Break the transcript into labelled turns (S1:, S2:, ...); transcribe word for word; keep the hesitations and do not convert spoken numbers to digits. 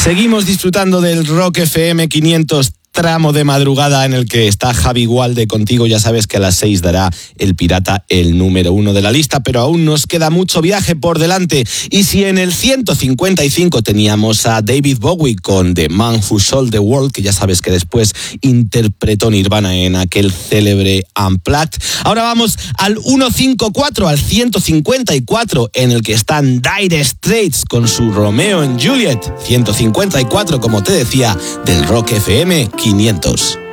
S1: Seguimos disfrutando del Rock F M quinientos, tramo de madrugada en el que está Javi Gualde contigo. Ya sabes que a las seis dará El Pirata el número uno de la lista, pero aún nos queda mucho viaje por delante. Y si en el ciento cincuenta y cinco teníamos a David Bowie con The Man Who Sold the World, que ya sabes que después interpretó Nirvana en aquel célebre Unplugged, ahora vamos al ciento cincuenta y cuatro, al ciento cincuenta y cuatro, en el que están Dire Straits con su Romeo and Juliet. ciento cincuenta y cuatro, como te decía, del Rock F M quinientos.